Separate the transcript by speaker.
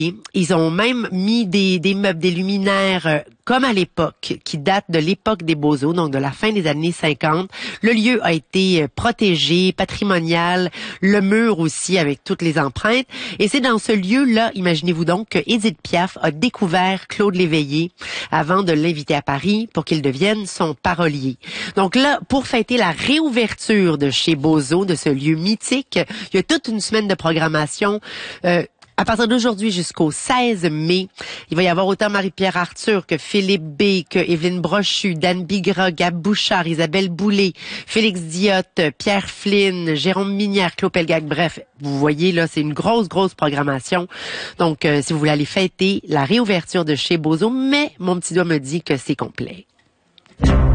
Speaker 1: Ils ont même mis des meubles, des luminaires comme à l'époque, qui datent de l'époque des Beaux-Eaux, donc de la fin des années 50. Le lieu a été protégé, patrimonial, le mur aussi avec toutes les empreintes. Et c'est dans ce lieu-là, imaginez-vous donc, que Édith Piaf a découvert Claude Léveillé avant de l'inviter à Paris pour qu'il devienne son parolier. Donc là, pour fêter la réouverture de chez Beaux-Eaux, de ce lieu mythique, il y a toute une semaine de programmation. À partir d'aujourd'hui jusqu'au 16 mai, il va y avoir autant Marie-Pierre Arthur que Philippe B, que Évelyne Brochu, Dan Bigra, Gab Bouchard, Isabelle Boulay, Félix Diotte, Pierre Flynn, Jérôme Minière, Claude Pelgag. Bref, vous voyez là, c'est une grosse programmation. Donc, si vous voulez aller fêter la réouverture de chez Beaux-Eaux, mais mon petit doigt me dit que c'est complet.